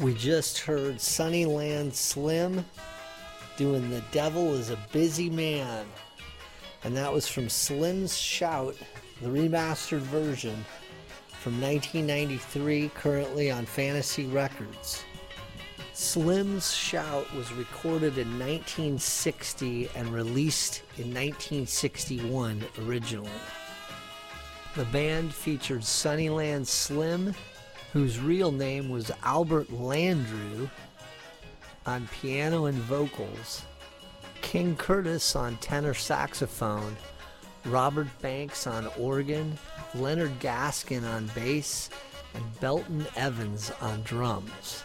We just heard Sunnyland Slim doing The Devil is a Busy Man. And that was from Slim's Shout, the remastered version from 1993, currently on Fantasy Records. Slim's Shout was recorded in 1960 and released in 1961 originally. The band featured Sunnyland Slim, whose real name was Albert Landrew, on piano and vocals, King Curtis on tenor saxophone, Robert Banks on organ, Leonard Gaskin on bass, and Belton Evans on drums.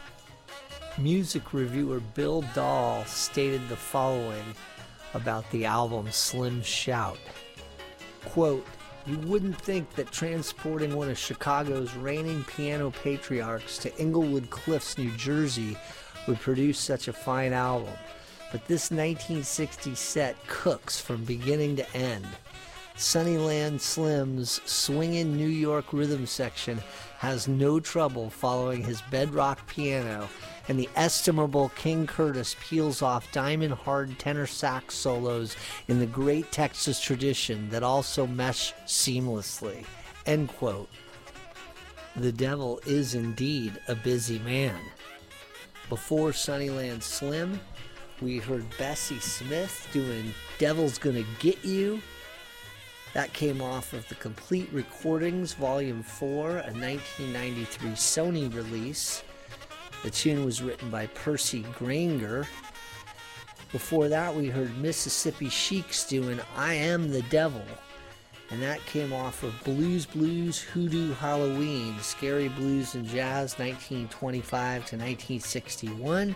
Music reviewer Bill Dahl stated the following about the album Slim's Shout. Quote, "You wouldn't think that transporting one of Chicago's reigning piano patriarchs to Englewood Cliffs, New Jersey would produce such a fine album. But this 1960 set cooks from beginning to end. Sunnyland Slim's swingin' New York rhythm section has no trouble following his bedrock piano, and the estimable King Curtis peels off diamond-hard tenor sax solos in the great Texas tradition that also mesh seamlessly." End quote. The Devil is indeed a busy man. Before Sunnyland Slim, we heard Bessie Smith doing Devil's Gonna Get You. That came off of the Complete Recordings, Volume 4, a 1993 Sony release. The tune was written by Percy Grainger. Before that, we heard Mississippi Sheiks doing I Am the Devil. And that came off of Blues Hoodoo Halloween, Scary Blues and Jazz, 1925 to 1961.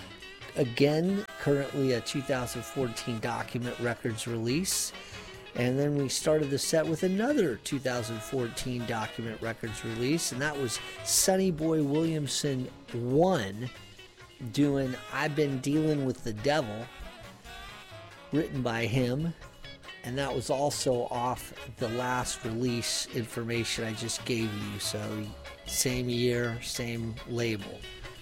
Again, currently a 2014 Document Records release. And then we started the set with another 2014 Document Records release, and that was Sonny Boy Williamson 1 doing I've Been Dealing with the Devil, written by him. And that was also off the last release information I just gave you. So same year, same label.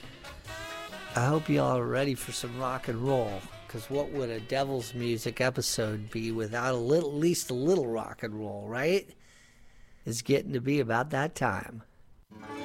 I hope y'all are ready for some rock and roll, because what would a Devil's Music episode be without at least a little rock and roll, right? It's getting to be about that time.